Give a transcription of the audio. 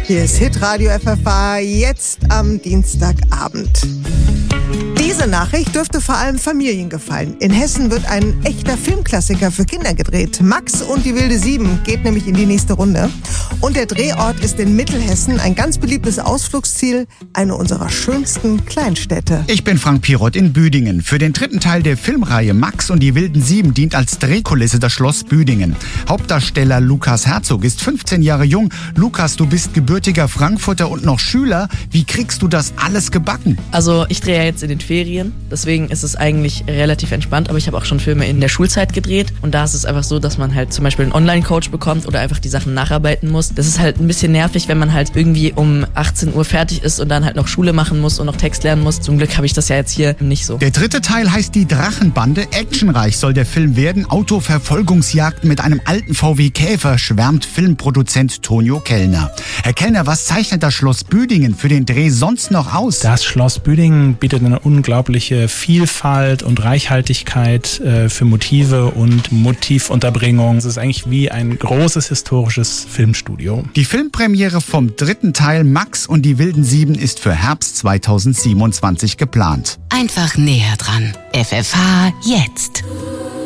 Hier ist Hitradio FFH, jetzt am Dienstagabend. Diese Nachricht dürfte vor allem Familien gefallen. In Hessen wird ein echter Filmklassiker für Kinder gedreht. Max und die wilde 7 geht nämlich in die nächste Runde. Und der Drehort ist in Mittelhessen, ein ganz beliebtes Ausflugsziel, eine unserer schönsten Kleinstädte. Ich bin Frank Pirot in Büdingen. Für den dritten Teil der Filmreihe Max und die wilden 7 dient als Drehkulisse das Schloss Büdingen. Hauptdarsteller Lukas Herzog ist 15 Jahre jung. Lukas, du bist gebürtiger Frankfurter und noch Schüler. Wie kriegst du das alles gebacken? Also ich drehe ja jetzt in den Ferien, deswegen ist es eigentlich relativ entspannt, aber ich habe auch schon Filme in der Schulzeit gedreht und da ist es einfach so, dass man halt zum Beispiel einen Online-Coach bekommt oder einfach die Sachen nacharbeiten muss. Das ist halt ein bisschen nervig, wenn man halt irgendwie um 18 Uhr fertig ist und dann halt noch Schule machen muss und noch Text lernen muss. Zum Glück habe ich das ja jetzt hier nicht so. Der dritte Teil heißt Die Drachenbande. Actionreich soll der Film werden. Autoverfolgungsjagden mit einem alten VW Käfer, schwärmt Filmproduzent Tonio Kellner. Herr Kellner, was zeichnet das Schloss Büdingen für den Dreh sonst noch aus? Das Schloss Büdingen bietet eine unglaubliche Vielfalt und Reichhaltigkeit für Motive und Motivunterbringung. Es ist eigentlich wie ein großes historisches Filmstudio. Die Filmpremiere vom dritten Teil Max und die wilden 7 ist für Herbst 2027 geplant. Einfach näher dran. FFH jetzt.